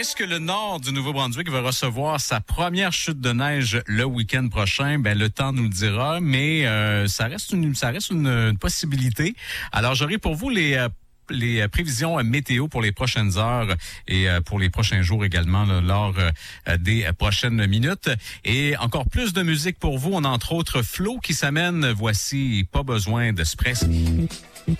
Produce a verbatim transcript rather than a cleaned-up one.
Est-ce que le nord du Nouveau-Brunswick va recevoir sa première chute de neige le week-end prochain? Ben, le temps nous le dira, mais euh, ça reste une, ça reste une, une possibilité. Alors, j'aurai pour vous les euh, les prévisions météo pour les prochaines heures et pour les prochains jours également là, lors des prochaines minutes. Et encore plus de musique pour vous. On a entre autres Flo qui s'amène. Voici Pas besoin de se presser.